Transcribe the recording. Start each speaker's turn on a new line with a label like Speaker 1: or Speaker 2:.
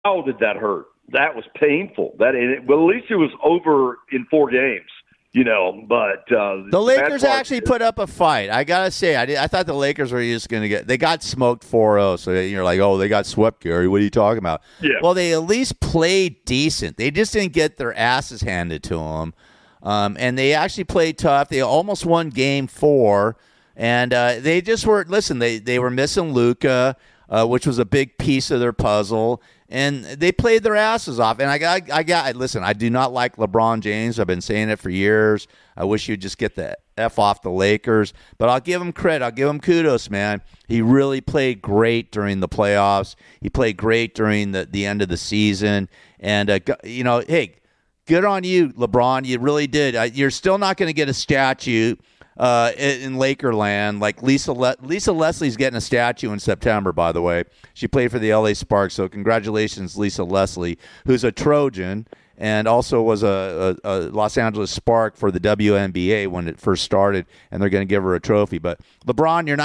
Speaker 1: How did that hurt? That was painful. Well, at least it was over in 4 games. But
Speaker 2: the Lakers actually put up a fight. I gotta say, I thought the Lakers were just gonna they got smoked 4-0. So you're like, oh, they got swept, Gary. What are you talking about?
Speaker 1: Yeah.
Speaker 2: Well, they at least played decent. They just didn't get their asses handed to them, and they actually played tough. They almost won Game 4, and they just were. Listen, they were missing Luka, which was a big piece of their puzzle. And they played their asses off. And listen, I do not like LeBron James. I've been saying it for years. I wish you'd just get the F off the Lakers. But I'll give him credit. I'll give him kudos, man. He really played great during the playoffs. He played great during the end of the season. And, hey, good on you, LeBron. You really did. You're still not going to get a statue in Lakerland. Like Lisa Leslie's getting a statue in September, by the way. She played for the LA Sparks, so congratulations, Lisa Leslie, who's a Trojan and also was a Los Angeles Spark for the WNBA when it first started, and they're going to give her a trophy. But LeBron, you're not